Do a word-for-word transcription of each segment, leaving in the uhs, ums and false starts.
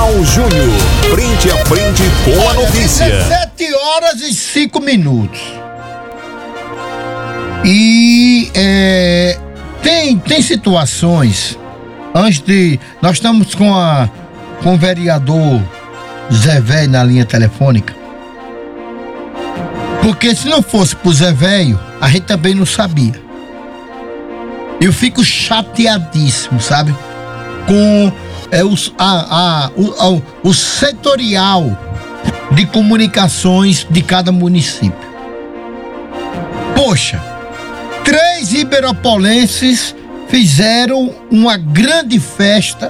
Leal Júnior, frente a frente com a notícia. dezessete horas e cinco minutos. E é, tem, tem situações, antes de... Nós estamos com, a, com o vereador Zé Velho na linha telefônica. Porque se não fosse pro Zé Velho, a gente também não sabia. Eu fico chateadíssimo, sabe? Com é, os, a, a, o, a, o setorial de comunicações de cada município. Poxa, três riberopolenses fizeram uma grande festa,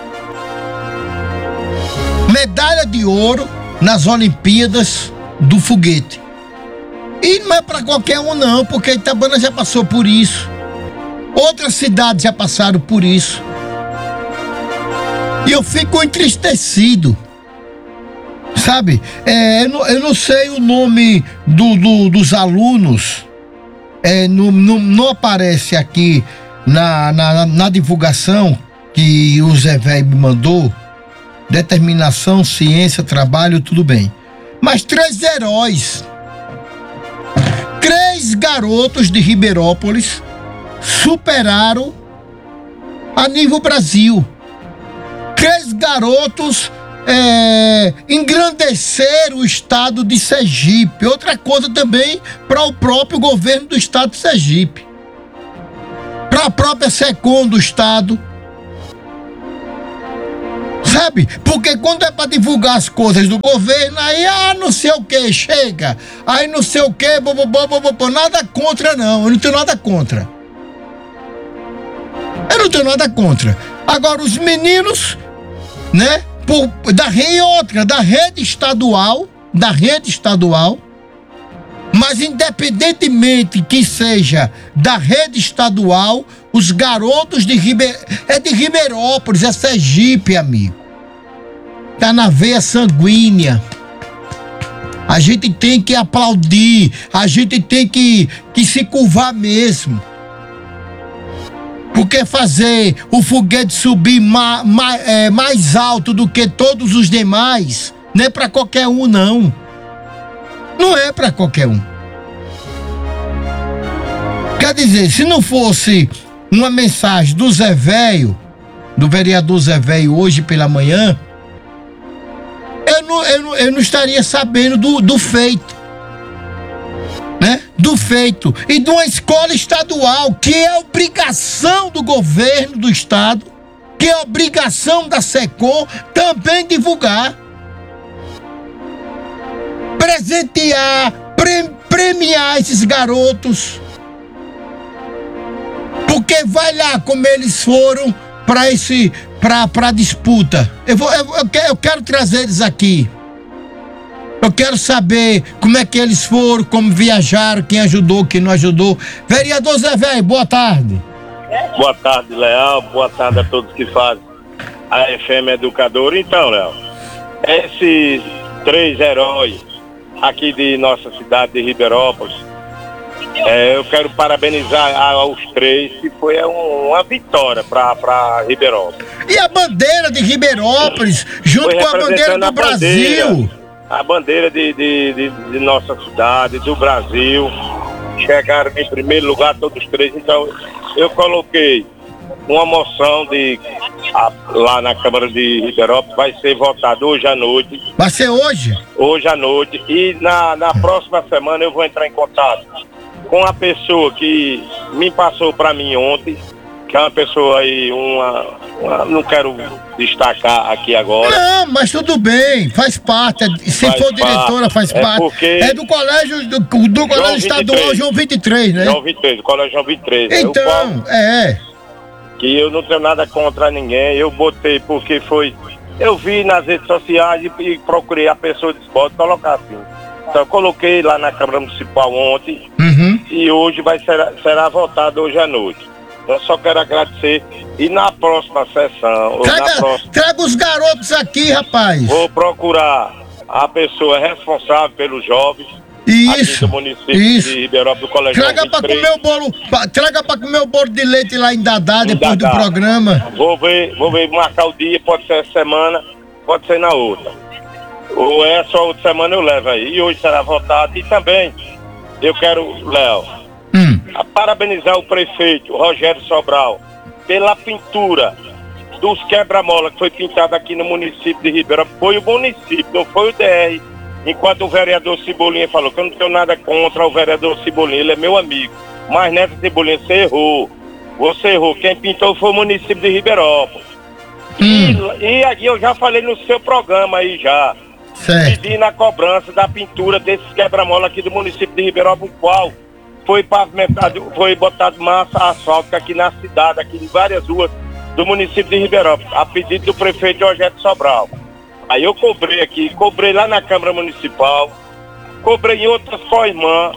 medalha de ouro nas Olimpíadas do Foguete. E não é para qualquer um não, porque Itabuna já passou por isso. Outras cidades já passaram por isso. E eu fico entristecido. Sabe? É, eu, não, eu não sei o nome do, do, dos alunos. É, não, não, não aparece aqui na, na, na divulgação que o Zé Velho me mandou. Determinação, ciência, trabalho, tudo bem. Mas três heróis. Três garotos de Ribeirópolis superaram a nível Brasil. Três garotos é, engrandeceram o estado de Sergipe. Outra coisa também para o próprio governo do estado de Sergipe, para a própria SECOM do estado. Sabe? Porque quando é para divulgar as coisas do governo, aí, ah, não sei o que, chega. Aí não sei o que, bobobó, bobobó, nada contra não, eu não tenho nada contra. Eu não tenho nada contra. Agora, os meninos, né, por, da rede outra, da rede estadual, da rede estadual, mas independentemente que seja da rede estadual, os garotos de Ribeirão, é de Ribeirópolis, é Sergipe, amigo. Tá na veia sanguínea. A gente tem que aplaudir, a gente tem que, que se curvar mesmo. Porque fazer o foguete subir ma, ma, é, mais alto do que todos os demais não é pra qualquer um, não. Não é pra qualquer um. Quer dizer, se não fosse uma mensagem do Zé Velho, do vereador Zé Velho hoje pela manhã, eu não, eu não, eu não estaria sabendo do, do feito, né? Do feito. E de uma escola estadual, que é obrigação do governo do estado, que é obrigação da SECOM também divulgar. Presentear, pre, premiar esses garotos. Porque vai lá como eles foram para esse para para disputa. Eu vou eu, eu, quero, eu quero trazer eles aqui. Eu quero saber como é que eles foram, como viajaram, quem ajudou, quem não ajudou. Vereador Zé Velho, boa tarde. Boa tarde, Leal. Boa tarde a todos que fazem a F M Educadora. Então, Leal, esses três heróis aqui de nossa cidade de Ribeirópolis, É, eu quero parabenizar aos três, que foi uma vitória para Ribeirópolis. E a bandeira de Ribeirópolis, junto com a bandeira do Brasil? Bandeira, a bandeira de, de, de, de nossa cidade, do Brasil, chegaram em primeiro lugar todos os três. Então, eu coloquei uma moção de, a, lá na Câmara de Ribeirópolis, vai ser votado hoje à noite. Vai ser hoje? Hoje à noite. E na, na próxima semana eu vou entrar em contato com a pessoa que me passou para mim ontem, que é uma pessoa aí, uma, uma... não quero destacar aqui agora. Não, mas tudo bem, faz parte. Se faz for diretora, parte, faz é parte. Porque É do colégio, do, do colégio estadual João vinte e três, né? João vinte e três, do colégio João vinte e três. Então, né? é. Que eu não tenho nada contra ninguém, eu botei porque foi... Eu vi nas redes sociais e, e procurei a pessoa, disse, pode colocar assim. Então eu coloquei lá na Câmara Municipal ontem, uhum. E hoje vai ser, será votado hoje à noite. Eu só quero agradecer. E na próxima sessão... Traga, na próxima, traga os garotos aqui, rapaz. Vou procurar a pessoa responsável pelos jovens. Isso, aqui do município isso. de Ribeirópolis, do Colégio Traga para comer o bolo, pra, traga para comer o bolo de leite lá em Dadá, em depois Dadá. do programa. Vou ver, vou ver, marcar o dia, pode ser essa semana, pode ser na outra. Ou essa ou outra semana eu levo aí. E hoje será votado. E também eu quero, Léo, Hum. a parabenizar o prefeito Rogério Sobral pela pintura dos quebra-mola que foi pintado aqui no município de Ribeirão. Foi o município, não foi o D R. Enquanto o vereador Cebolinha falou que eu não tenho nada contra o vereador Cebolinha, ele é meu amigo. Mas nessa, Cebolinha, você errou. Você errou. Quem pintou foi o município de Ribeirópolis. Hum. E, e aqui eu já falei no seu programa aí já. Certo. Pedi na cobrança da pintura desses quebra-mola aqui do município de Ribeirópolis, o qual foi pavimentado, foi botado massa asfáltica aqui na cidade, aqui em várias ruas do município de Ribeirópolis, a pedido do prefeito Rogério Sobral. Aí eu cobrei aqui, cobrei lá na Câmara Municipal, cobrei em outras co-irmãs,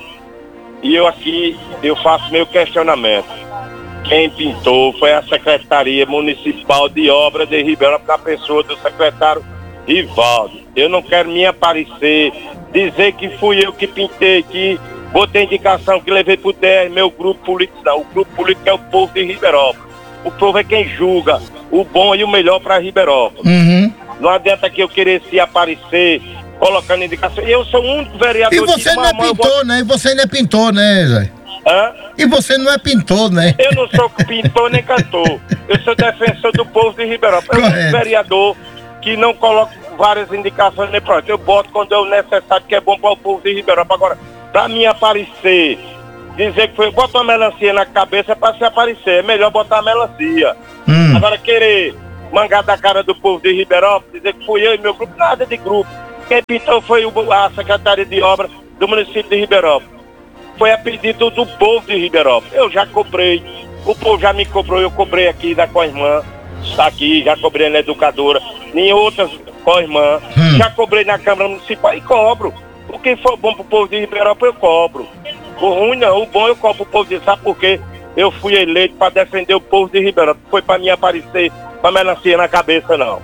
e eu aqui, eu faço meu questionamento. Quem pintou foi a Secretaria Municipal de Obras de Ribeirópolis, na pessoa do secretário Rivaldo. Eu não quero me aparecer, dizer que fui eu que pintei, que botei indicação, que levei pro D R, meu grupo político não. O grupo político é o povo de Ribeirópolis. O povo é quem julga o bom e o melhor para Ribeirópolis. Uhum. Não adianta que eu querer se aparecer, colocando indicação. Eu sou o único vereador... E você que, não é mamãe, pintor, vou... né? E você não é pintor, né, Zé? Hã? E você não é pintor, né? Eu não sou pintor nem cantor. Eu sou defensor do povo de Ribeirópolis. Eu sou um vereador que não coloca várias indicações nem pronto. Eu boto quando é o necessário, que é bom para o povo de Ribeirópolis. Agora, para mim aparecer, dizer que foi, bota uma melancia na cabeça para se aparecer. É melhor botar a melancia. Hum. Agora, querer mangar da cara do povo de Ribeirópolis, dizer que fui eu e meu grupo, nada de grupo. Quem pintou foi o, a Secretaria de Obras do município de Ribeirópolis. Foi a pedido do povo de Ribeirópolis. Eu já cobrei, o povo já me cobrou, eu cobrei aqui da co-irmã, está aqui, já cobrei na educadora, em outras co-irmã, hum. já cobrei na Câmara Municipal e cobro. O que for bom pro povo de Ribeirópolis, eu cobro. O ruim não, o bom eu cobro pro povo de... Sabe por quê? Eu fui eleito para defender o povo de Ribeirópolis. Foi para mim aparecer com a melancia na cabeça, não.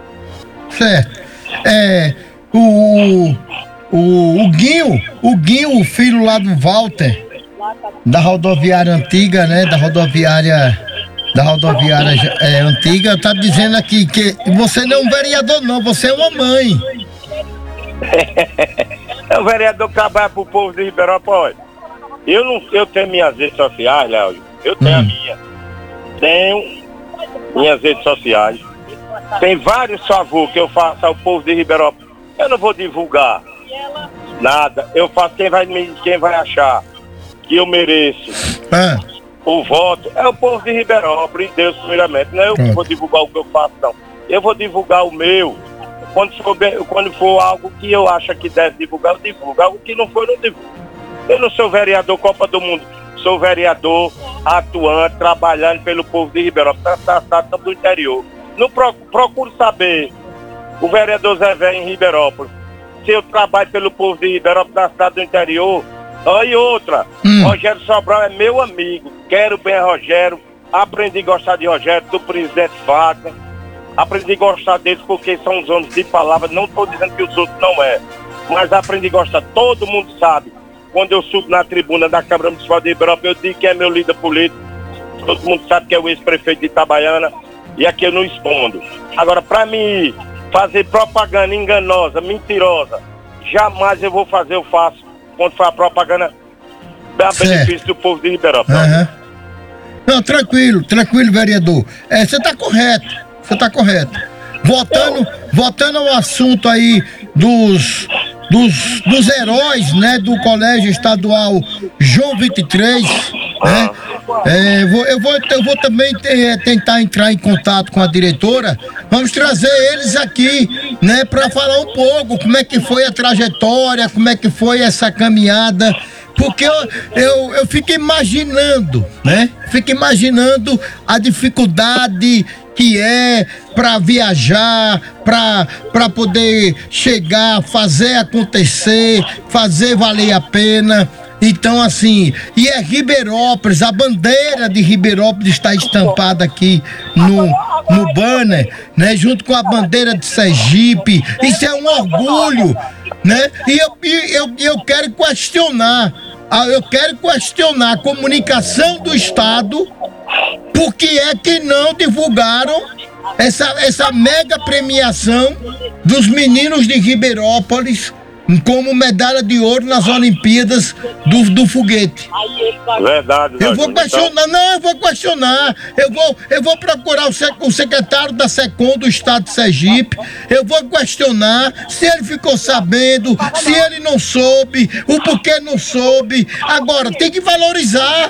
Certo. É, o, o, o Guinho, o Guinho, o filho lá do Walter, da rodoviária antiga, né, da rodoviária, da rodoviária é, antiga, tá dizendo aqui que você não é um vereador não, você é uma mãe. É o vereador que trabalha pro povo de Ribeirópolis. Eu não, eu tenho minhas redes sociais, Léo, eu tenho hum. a minha. Tenho minhas redes sociais. Tem vários favores que eu faço ao povo de Ribeirópolis. Eu não vou divulgar nada. Eu faço quem vai, me, quem vai achar que eu mereço Ah. o voto. É o povo de Ribeirópolis, Deus primeiramente. Não é eu que vou divulgar o que eu faço, não. Eu vou divulgar o meu. Quando for, quando for algo que eu acho que deve divulgar, eu divulgo. Algo que não for, eu não divulgo. Eu não sou vereador Copa do Mundo. Sou vereador atuante, trabalhando pelo povo de Ribeirópolis, tratado do interior. Não procuro, procuro saber, o vereador Zé Velho em Ribeirópolis, se eu trabalho pelo povo de Ribeirópolis, da cidade do interior. Aí outra, hum. Rogério Sobral é meu amigo, quero bem a Rogério, aprendi a gostar de Rogério, do presidente Wagner, aprendi a gostar deles porque são os homens de palavra, não estou dizendo que os outros não é, mas aprendi a gostar, todo mundo sabe. Quando eu subo na tribuna da Câmara Municipal de Ribeirópolis, eu digo que é meu líder político. Todo mundo sabe que é o ex-prefeito de Itabaiana. E aqui eu não escondo. Agora, para mim fazer propaganda enganosa, mentirosa, jamais eu vou fazer, eu faço. Quando for a propaganda, dá benefício do povo de Ribeirópolis. Uhum. Não, tranquilo, tranquilo, vereador. É, você tá correto, você tá correto. Voltando, voltando ao assunto aí dos... Dos, dos heróis, né, do Colégio Estadual João vinte e três, né, é, eu, vou, eu, vou, eu vou também ter, tentar entrar em contato com a diretora, vamos trazer eles aqui, né, para falar um pouco como é que foi a trajetória, como é que foi essa caminhada, porque eu, eu, eu fico imaginando, né, fico imaginando a dificuldade que é para viajar, para para poder chegar, fazer acontecer, fazer valer a pena. Então, assim, e é Ribeirópolis, a bandeira de Ribeirópolis está estampada aqui no, no banner, né? Junto com a bandeira de Sergipe. Isso é um orgulho, né? E eu, eu, eu quero questionar, eu quero questionar a comunicação do Estado. Por que é que não divulgaram essa, essa mega premiação dos meninos de Ribeirópolis como medalha de ouro nas Olimpíadas do, do foguete. Verdade, Eu vou Júnior. questionar, não, eu vou questionar. Eu vou, eu vou procurar o, sec, o secretário da SECOM do estado de Sergipe. Eu vou questionar se ele ficou sabendo, se ele não soube, o porquê não soube. Agora, tem que valorizar.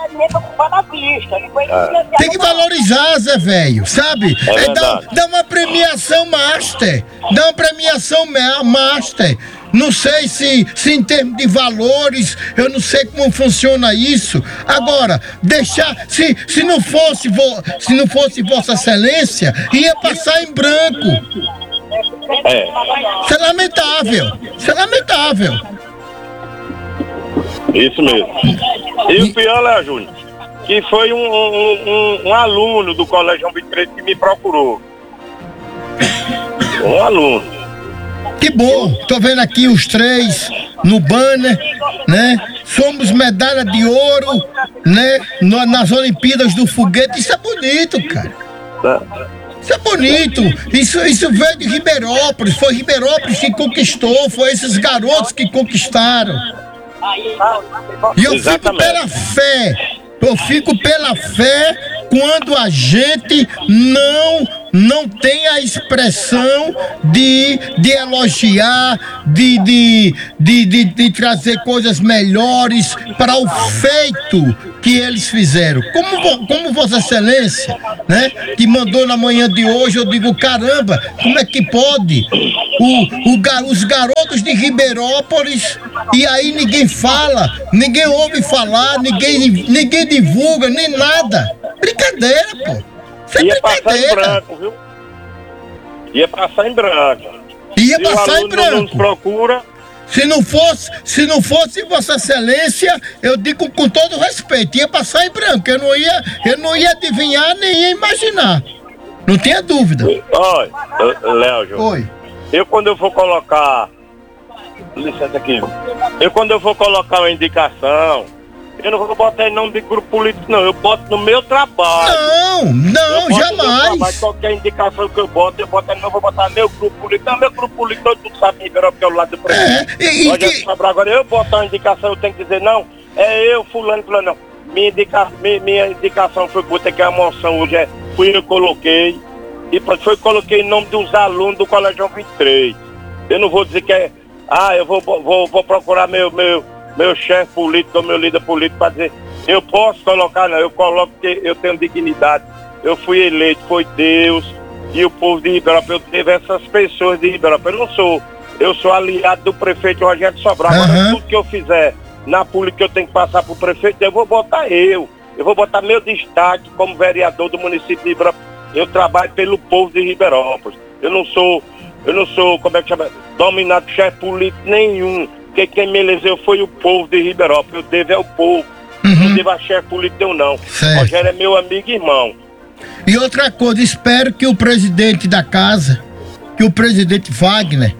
Tem que valorizar, Zé Velho, sabe? É É, dá, verdade. dá uma premiação master. Dá uma premiação ma- master. Não sei se, se em termos de valores, eu não sei como funciona isso. Agora, deixar, se, se não fosse vo, se não fosse Vossa Excelência, ia passar em branco. É. Isso é lamentável. Isso é lamentável. Isso mesmo. E o pior, Léo Júnior, que foi um, um, um, um aluno do Colégio vinte e três que me procurou. Um aluno. Que bom, tô vendo aqui os três no banner, né? Somos medalha de ouro, né? No- nas Olimpíadas do Foguete. Isso é bonito, cara. Isso é bonito. Isso, isso veio de Ribeirópolis. Foi Ribeirópolis que conquistou. Foi esses garotos que conquistaram. E eu fico Exatamente. pela fé. Eu fico pela fé quando a gente não não tem a expressão de, de elogiar, de, de, de, de, de trazer coisas melhores para o feito que eles fizeram. Como, vo- como Vossa Excelência, né, que mandou na manhã de hoje, eu digo, caramba, como é que pode? O, o, ga- os garotos de Ribeirópolis, e aí ninguém fala, ninguém ouve falar, ninguém, ninguém divulga, nem nada. Brincadeira, pô. Isso é Ia passar em brincadeira. branco, viu? Ia passar em branco. Ia Se o passar em aluno não nos branco. procura, Se não fosse, se não fosse Vossa Excelência, eu digo com todo respeito, ia passar em branco. Eu não ia, eu não ia adivinhar nem ia imaginar. Não tenha dúvida. olha, Léo Júnior, Oi. eu quando eu for colocar, licença aqui, eu quando eu for colocar uma indicação, eu não vou botar em nome de grupo político não, eu boto no meu trabalho. Não, Eu não, boto no meu trabalho, jamais. qualquer indicação que eu boto, eu boto, não vou botar meu grupo político. Não, meu grupo político, todo mundo sabe, Ribeirão, porque é o lado do prefeito. É, e, e Pode que, sobrar agora, eu botar uma indicação, eu tenho que dizer, não, é eu, fulano, fulano, não. Minha, indica, minha, minha indicação foi botar que a moção hoje é, fui eu coloquei, e pronto, foi coloquei em nome dos alunos do Colégio vinte e três. Eu não vou dizer que é, ah, eu vou, vou, vou procurar meu, meu, meu chefe político, ou meu líder político para dizer, eu posso colocar, não, eu coloco porque eu tenho dignidade. Eu fui eleito, foi Deus e o povo de Ribeirópolis. Eu teve essas pessoas de Ribeirópolis. Eu não sou, eu sou aliado do prefeito Rogério Sobral. Agora, Aham. tudo que eu fizer na política eu tenho que passar pro prefeito, eu vou botar eu. Eu vou botar meu destaque como vereador do município de Ribeirópolis. Eu trabalho pelo povo de Ribeirópolis. Eu não sou, eu não sou, como é que chama? Dominado por chefe político nenhum. Porque quem me elegeu foi o povo de Ribeirópolis. Eu devo é o povo. Não devo a chefe político eu não. Certo. Rogério é meu amigo e irmão. E outra coisa, espero que o presidente da casa, que o presidente Wagner,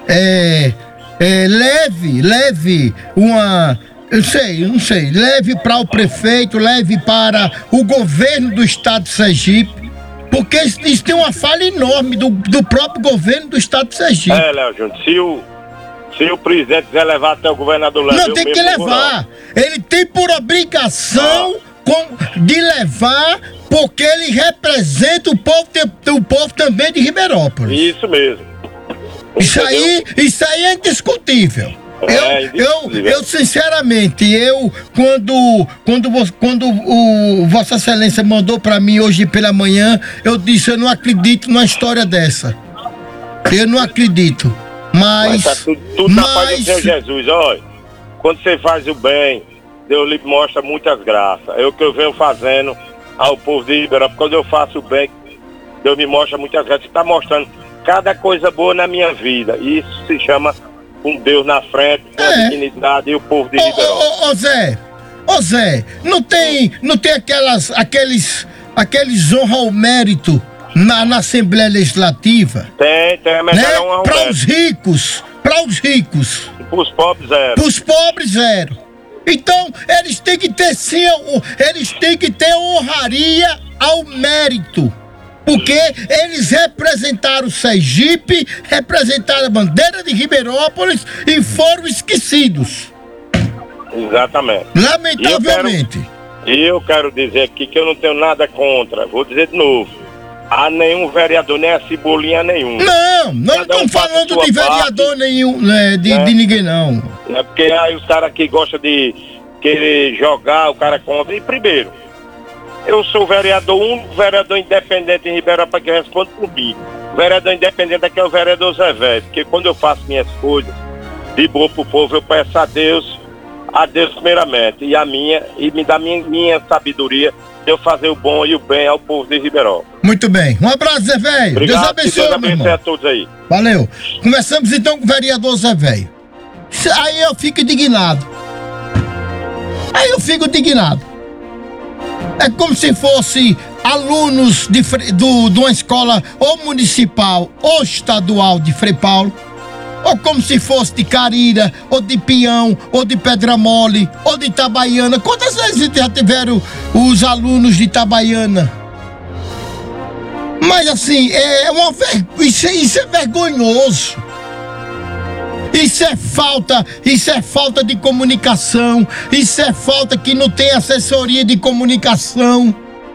é, é, leve, leve uma, eu sei, eu não sei, leve para o prefeito, leve para o governo do estado de Sergipe, porque isso, isso tem uma falha enorme do, do próprio governo do estado de Sergipe. É, Léo Júnior, se o, se o presidente quiser levar até o governador Léo, Não, eu tem que mesmo não vou, levar. Ele tem por obrigação com- de levar, porque ele representa o povo, de- o povo também de não. Ribeirópolis. Isso mesmo. Isso Entendeu? aí, isso aí é indiscutível. É, eu, eu, indiscutível. eu, sinceramente, eu, quando, quando, vo- quando o Vossa Excelência mandou pra mim hoje pela manhã, eu disse, eu não acredito numa história dessa. Eu não acredito. Mas, Mas tá tudo, tudo na paz do mas, Senhor Jesus, olha. Quando você faz o bem, Deus lhe mostra muitas graças. É o que eu venho fazendo ao povo de Ribeirópolis. Quando eu faço o bem, Deus me mostra muitas graças. Você está mostrando cada coisa boa na minha vida. E isso se chama um Deus na frente, com a É. dignidade e o povo de Ô, Ribeirópolis. ô, ô, ô, Zé, ô Zé, não tem, não tem aquelas, aqueles, aqueles honra ao mérito na, na Assembleia Legislativa, Tem, tem a né? medalha um Para os ricos, para os ricos, Para os pobres, zero. para os pobres zero. Então, eles têm que ter sim, o- eles têm que ter honraria ao mérito. Porque eles representaram o Sergipe, representaram a bandeira de Ribeirópolis e foram esquecidos. Exatamente. Lamentavelmente. E eu, quero, e eu quero dizer aqui que eu não tenho nada contra, vou dizer de novo, a nenhum vereador, nem a cebolinha nenhum. Não, não estamos falando de vereador parte, nenhum, né, de, né? de ninguém não. É porque aí os caras aqui gostam de querer jogar, o cara contra. E primeiro, eu sou vereador, um vereador independente em Ribeirão, para que responde por mim. O vereador independente aqui é o vereador Zé Velho, porque quando eu faço minhas coisas de boa pro povo, eu peço a Deus, a Deus primeiramente, e a minha, e me dá minha, minha sabedoria de eu fazer o bom e o bem ao povo de Ribeirão. Muito bem. Um abraço, Zé Velho. Deus abençoe, Deus abençoe a todos aí. Valeu. Começamos então com o vereador Zé Velho. Aí eu fico indignado. Aí eu fico indignado. É como se fosse alunos de, do, de uma escola ou municipal ou estadual de Frei Paulo, ou como se fosse de Carira, ou de Pião, ou de Pedra Mole, ou de Itabaiana. Quantas vezes já tiveram os alunos de Itabaiana? Mas assim, é uma ver... isso, é, isso é vergonhoso. Isso é falta, isso é falta de comunicação, isso é falta que não tem assessoria de comunicação.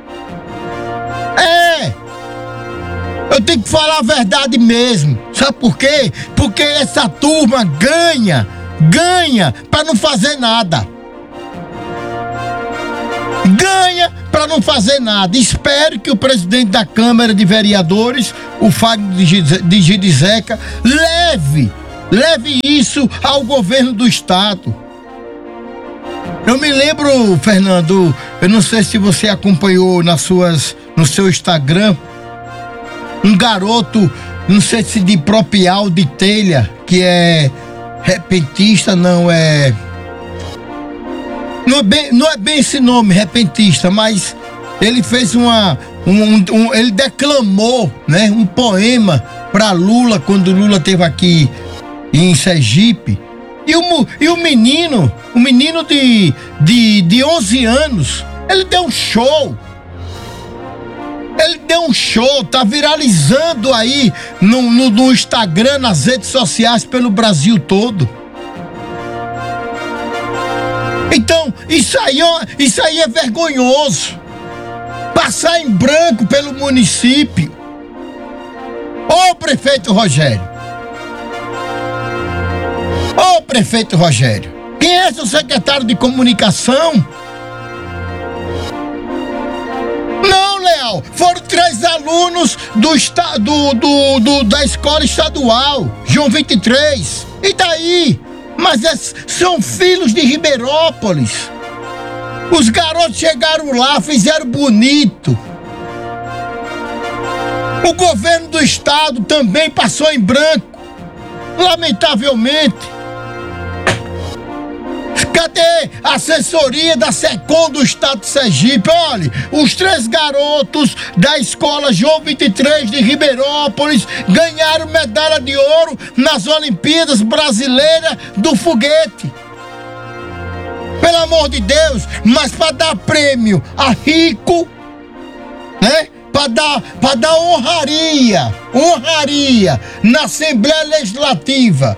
É, eu tenho que falar a verdade mesmo. Sabe por quê? Porque essa turma ganha, ganha para não fazer nada. Ganha para não fazer nada. Espero que o presidente da Câmara de Vereadores, o Fábio de Gidizeca, leve Leve isso ao governo do estado. Eu me lembro, Fernando, eu não sei se você acompanhou nas suas, no seu Instagram, um garoto, não sei se de Propial, de Telha, que é repentista, não é... Não é bem, não é bem esse nome, repentista, mas ele fez uma... Um, um, ele declamou, né, um poema para Lula, quando Lula esteve aqui em Sergipe, e o, e o menino, o menino de, de, de onze anos, ele deu um show, ele deu um show, tá viralizando aí no, no, no Instagram, nas redes sociais pelo Brasil todo. Então, isso aí, isso aí é vergonhoso, passar em branco pelo município. Ô prefeito Rogério, Ô prefeito Rogério, quem é seu secretário de comunicação? Não, Leal, foram três alunos do, do, do, do, da escola estadual, João vinte e três. E daí? Mas é, são filhos de Ribeirópolis. Os garotos chegaram lá, fizeram bonito. O governo do estado também passou em branco, lamentavelmente. Cadê a assessoria da SECOM do estado de Sergipe? Olha, os três garotos da escola João vinte e três de Ribeirópolis ganharam medalha de ouro nas Olimpíadas Brasileiras do Foguete. Pelo amor de Deus, mas para dar prêmio a rico, né? Para dar, para dar honraria, honraria na Assembleia Legislativa.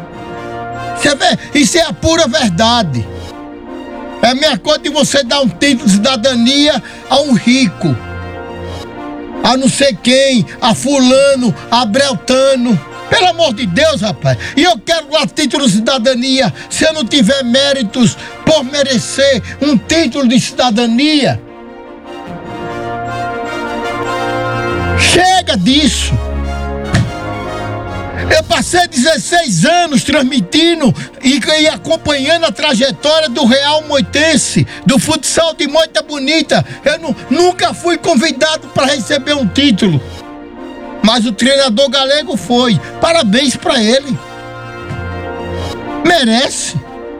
Isso é a pura verdade. É a mesma coisa de você dar um título de cidadania a um rico, a não sei quem, a fulano, a Beltrano. Pelo amor de Deus, rapaz. E eu quero lá título de cidadania se eu não tiver méritos por merecer um título de cidadania. Chega disso. Eu passei dezesseis anos transmitindo e, e acompanhando a trajetória do Real Moitense, do futsal de Moita Bonita. Eu não, nunca fui convidado para receber um título, mas o treinador galego foi. Parabéns para ele. Merece.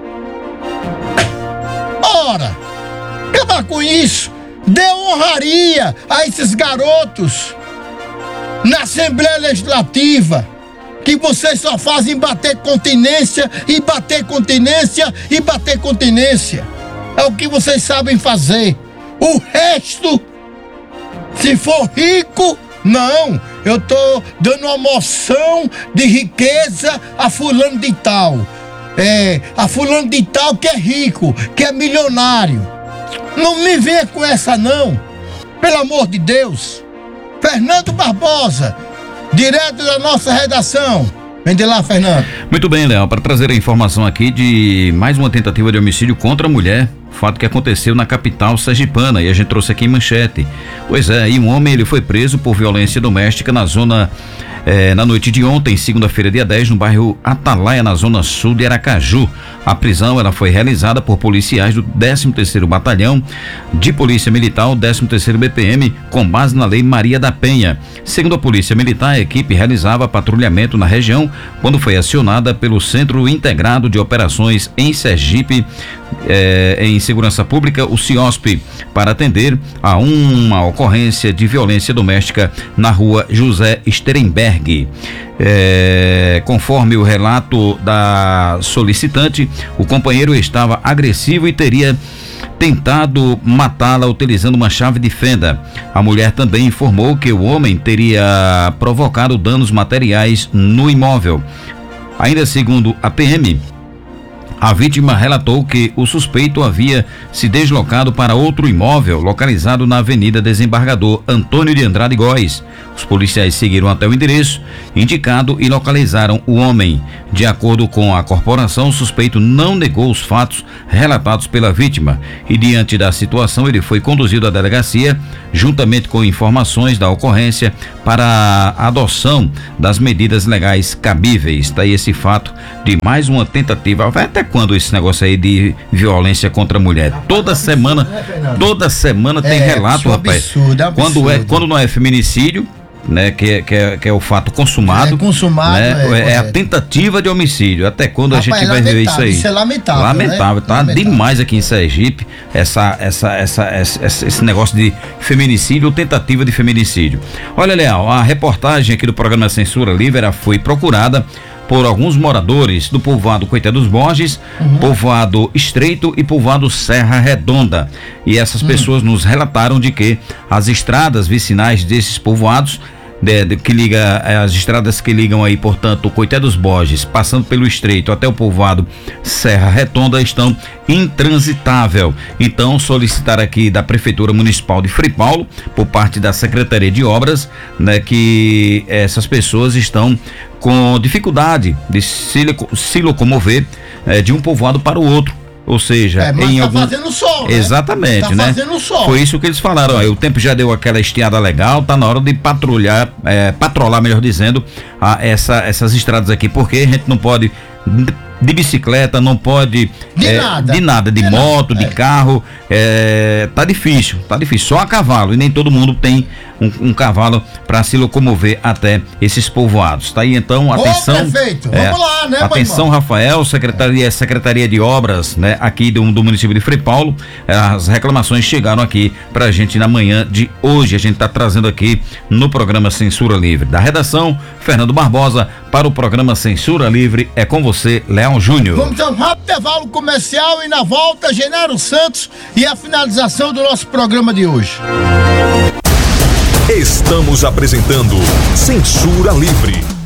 Ora, acabar com isso. Dê honraria a esses garotos na Assembleia Legislativa, que vocês só fazem bater continência e bater continência e bater continência. É o que vocês sabem fazer. O resto Se for rico, não. Eu tô dando uma moção de riqueza a fulano de tal. É, a fulano de tal que é rico, que é milionário. Não me venha com essa não. Pelo amor de Deus. Fernando Barbosa, direto da nossa redação. Vem de lá, Fernando. Muito bem, Léo, para trazer a informação aqui de mais uma tentativa de homicídio contra a mulher, fato que aconteceu na capital sergipana, e a gente trouxe aqui em manchete. Pois é, e um homem ele foi preso por violência doméstica na zona eh, na noite de ontem, segunda-feira, dia dez, no bairro Atalaia, na zona sul de Aracaju. A prisão ela foi realizada por policiais do décimo terceiro Batalhão de Polícia Militar, o décimo terceiro B P M, com base na Lei Maria da Penha. Segundo a Polícia Militar, a equipe realizava patrulhamento na região quando foi acionada pelo Centro Integrado de Operações em Sergipe, eh, em Segurança Pública, o CIOSP, para atender a uma ocorrência de violência doméstica na rua José Sterenberg. É, conforme o relato da solicitante, o companheiro estava agressivo e teria tentado matá-la utilizando uma chave de fenda. A mulher também informou que o homem teria provocado danos materiais no imóvel. Ainda segundo a P M, a vítima relatou que o suspeito havia se deslocado para outro imóvel localizado na Avenida Desembargador Antônio de Andrade Góes. Os policiais seguiram até o endereço indicado e localizaram o homem. De acordo com a corporação, o suspeito não negou os fatos relatados pela vítima e, diante da situação, ele foi conduzido à delegacia juntamente com informações da ocorrência para a adoção das medidas legais cabíveis. Está aí esse fato de mais uma tentativa. Vai até quando esse negócio aí de violência contra a mulher? Toda semana, toda semana tem relato, rapaz. Quando é, quando não é feminicídio, né, que é, que é, que é o fato consumado, é consumado, né, é, é a tentativa de homicídio. Até quando Rapaz, a gente vai ver isso aí? Isso é lamentável. Lamentável, né? tá Lamentável. Demais aqui em Sergipe essa, essa, essa, essa, esse negócio de feminicídio ou tentativa de feminicídio. Olha, Leal, a reportagem aqui do programa Censura Livre foi procurada por alguns moradores do povoado Coité dos Borges, uhum. povoado Estreito e povoado Serra Redonda. E essas uhum. pessoas nos relataram de que as estradas vicinais desses povoados, de, de, que liga as estradas que ligam aí, portanto, o Coité dos Borges, passando pelo Estreito até o povoado Serra Redonda, estão intransitável. Então, solicitar aqui da Prefeitura Municipal de Frei Paulo, por parte da Secretaria de Obras, né, que essas pessoas estão com dificuldade de se, se locomover eh, de um povoado para o outro. Ou seja, é, mas em tá algum... fazendo sol, né? Exatamente, tá né? fazendo sol. Foi isso que eles falaram. Ó, o tempo já deu aquela estiada legal, tá na hora de patrulhar, é, patrolar, melhor dizendo, a, essa, essas estradas aqui, porque a gente não pode de bicicleta, não pode de é, nada, de nada, de, de moto, nada. de é. carro, é, tá difícil, tá difícil, só a cavalo, e nem todo mundo tem um, um cavalo para se locomover até esses povoados. Tá aí então, atenção. Ô, prefeito, é, vamos lá, né, atenção, Rafael, Secretaria, Secretaria de Obras, né, aqui do, do município de Frei Paulo. As reclamações chegaram aqui pra gente na manhã de hoje. A gente tá trazendo aqui no programa Censura Livre. Da redação, Fernando Barbosa, para o programa Censura Livre. É com você, Leão Júnior. Vamos a um rápido intervalo comercial e na volta, Genaro Santos e a finalização do nosso programa de hoje. Estamos apresentando Censura Livre.